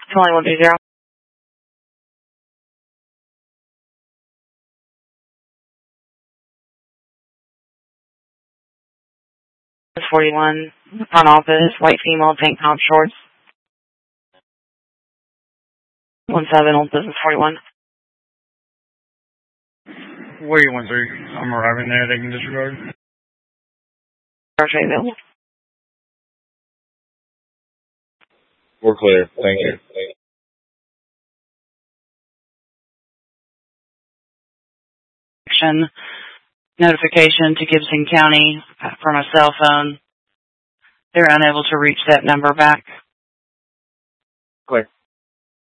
2130. 41, front office, white female, tank top, shorts. 17, old business 41. 4113. I'm arriving there. They can disregard. Roger, available. We're clear. Thank you. Notification to Gibson County from a cell phone. They're unable to reach that number back. Clear.